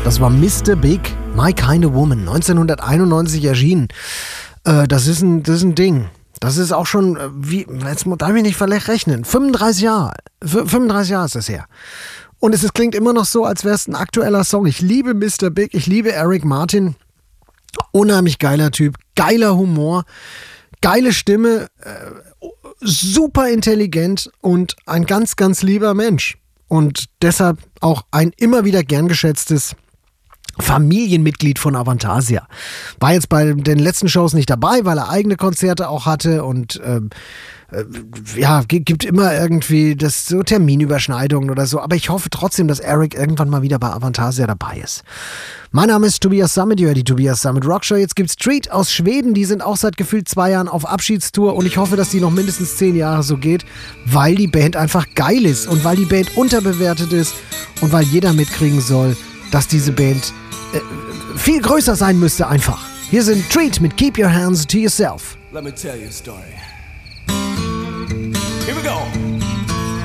Das war Mr. Big, My Kind of Woman, 1991 erschienen. Das ist ein Ding. Das ist auch schon, jetzt darf ich nicht rechnen, 35 Jahre. 35 Jahre ist das her. Und es klingt immer noch so, als wäre es ein aktueller Song. Ich liebe Mr. Big, ich liebe Eric Martin. Unheimlich geiler Typ, geiler Humor, geile Stimme, super intelligent und ein ganz, ganz lieber Mensch. Und deshalb auch ein immer wieder gern geschätztes Familienmitglied von Avantasia. War jetzt bei den letzten Shows nicht dabei, weil er eigene Konzerte auch hatte und gibt immer irgendwie das so Terminüberschneidungen oder so. Aber ich hoffe trotzdem, dass Eric irgendwann mal wieder bei Avantasia dabei ist. Mein Name ist Tobias Sammet, ihr hört die Tobias Sammet Rockshow. Jetzt gibt's Street aus Schweden, die sind auch seit gefühlt 2 Jahren auf Abschiedstour und ich hoffe, dass die noch mindestens 10 Jahre so geht, weil die Band einfach geil ist und weil die Band unterbewertet ist und weil jeder mitkriegen soll, dass diese Band viel größer sein müsste einfach. Hier sind Treat mit Keep Your Hands to Yourself. Let me tell you a story. Here we go.